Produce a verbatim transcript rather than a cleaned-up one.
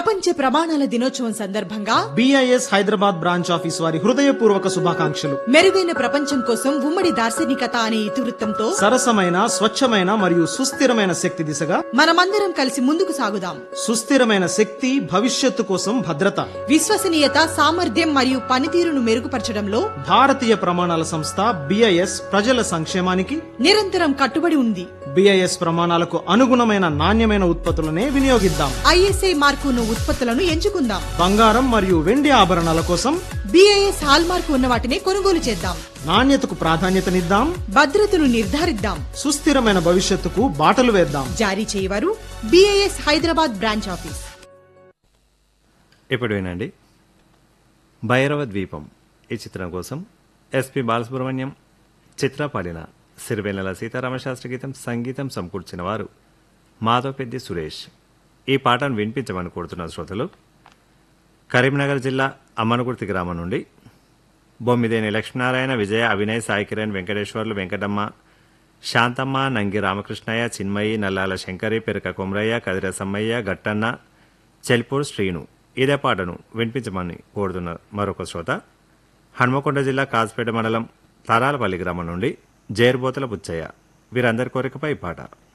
ప్రపంచ ప్రమాణాల దినోత్సవం సందర్భంగా బిఐఎస్ హైదరాబాద్ బ్రాంచ్ ఆఫీస్ వారి హృదయపూర్వక శుభాకాంక్షలు. మెరుగైన ప్రపంచం కోసం ఉమ్మడి దార్శనికత అనే ఇతివృత్తంతో సరసమైన, స్వచ్ఛమైన మరియు సుస్థిరమైన శక్తి దిశగా మనమందరం కలిసి ముందుకు సాగుదాం. సుస్థిరమైన శక్తి భవిష్యత్తు కోసం భద్రత. విశ్వసనీయత, సామర్థ్యం మరియు పనితీరును మెరుగుపరచడంలో భారతీయ ప్రమాణాల సంస్థ బిఐఎస్ ప్రజల సంక్షేమానికి నిరంతరం కట్టుబడి ఉంది. బిఐఎస్ ప్రమాణాలకు అనుగుణమైన నాణ్యమైన ఉత్పత్తులనే వినియోగిద్దాం. ఐఎస్ఐ మార్కున్న ఉత్పత్తులను ఎంచుకుందాం. బంగారం మరియు వెండి ఆభరణాల కోసం బిఐఎస్ హాల్ మార్కు ఉన్న వాటిని కొనుగోలు చేద్దాం. నాణ్యతకు ప్రాధాన్యతనిద్దాం. భద్రతను నిర్ధారిద్దాం. సుస్థిరమైన భవిష్యత్తుకు బాటలు వేద్దాం. జారీ చేయవారు బిఐఎస్ హైదరాబాద్ బ్రాంచ్ ఆఫీస్. ఇప్పుడు వినండి, భైరవ ద్వీపం ఈ చిత్రం కోసం ఎస్పి బాలసుబ్రహ్మణ్యం చిత్ర పాడిన సిరివెన్నెల సీతారామశాస్త్రి గీతం సంగీతం సమకూర్చిన వారు మాధవపెద్ది సురేష్. ఈ పాటను వినిపించమని కోరుతున్న శ్రోతలు కరీంనగర్ జిల్లా అమ్మనగుర్తి గ్రామం నుండి బొమ్మిదేని లక్ష్మీనారాయణ, విజయ, అవినయ్, సాయి కిరణ్, వెంకటేశ్వర్లు, వెంకటమ్మ, శాంతమ్మ, నంగి రామకృష్ణయ్య, చిన్మయి, నల్లాల శంకరి, పెరక కొమరయ్య, కదిర సమ్మయ్య, గట్టన్న, చెల్పూర్ శ్రీను. ఇదే పాటను వినిపించమని కోరుతున్న మరొక శ్రోత హన్మకొండ జిల్లా కాజ్పేట మండలం తారాలపల్లి గ్రామం నుండి జేర్బోతల బుచ్చయ్య. వీరందరి కోరికపై పాట.